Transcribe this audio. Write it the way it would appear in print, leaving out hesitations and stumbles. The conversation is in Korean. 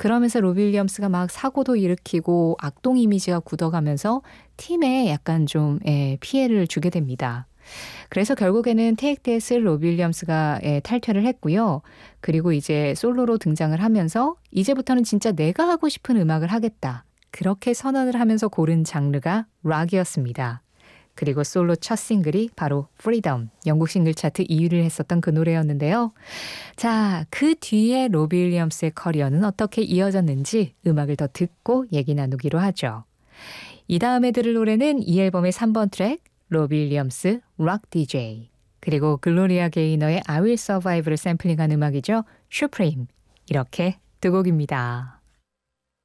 그러면서 로비 윌리엄스가 막 사고도 일으키고 악동 이미지가 굳어가면서 팀에 약간 좀 피해를 주게 됩니다. 그래서 결국에는 테이크데스를 로비 윌리엄스가 탈퇴를 했고요. 그리고 이제 솔로로 등장을 하면서 이제부터는 진짜 내가 하고 싶은 음악을 하겠다. 그렇게 선언을 하면서 고른 장르가 락이었습니다. 그리고 솔로 첫 싱글이 바로 Freedom, 영국 싱글 차트 2위를 했었던 그 노래였는데요. 자, 그 뒤에 로비 윌리엄스의 커리어는 어떻게 이어졌는지 음악을 더 듣고 얘기 나누기로 하죠. 이 다음에 들을 노래는 이 앨범의 3번 트랙, 로비 윌리엄스, Rock DJ, 그리고 글로리아 게이너의 I Will Survive를 샘플링한 음악이죠. Supreme, 이렇게 두 곡입니다.